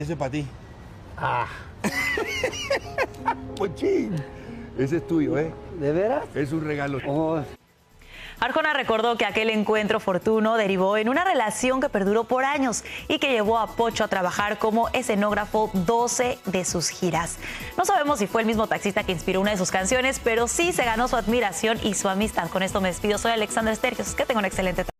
Ese es para ti. Ah, Pochín. Ese es tuyo, ¿eh? ¿de veras? Es un regalo. Oh, Arjona recordó que aquel encuentro fortuno derivó en una relación que perduró por años y que llevó a Pocho a trabajar como escenógrafo 12 de sus giras. No sabemos si fue el mismo taxista que inspiró una de sus canciones, pero sí se ganó su admiración y su amistad. Con esto me despido. Soy Alexandra Estergios. Que tenga una excelente tarde.